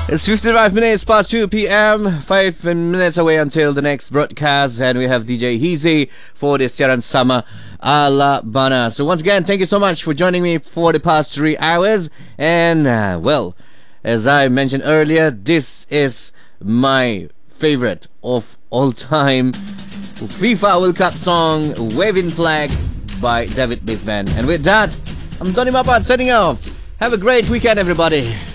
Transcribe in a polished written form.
It's 55 minutes past 2 p.m. 5 minutes away until the next broadcast, and we have DJ Heezy for this Siaran Sama Ala Bana. So once again, thank you so much for joining me for the past 3 hours. And well, as I mentioned earlier, this is my favorite of all time FIFA World Cup song, Waving Flag by David Bisbal. And with that, I'm Tony Mapat signing off. Have a great weekend, everybody.